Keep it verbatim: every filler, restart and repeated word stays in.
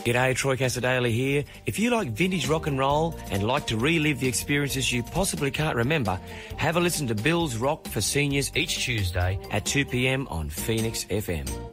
G'day, Troy Casadale here. If you like vintage rock and roll and like to relive the experiences you possibly can't remember, have a listen to Bill's Rock for Seniors each Tuesday at two p m on Phoenix F M.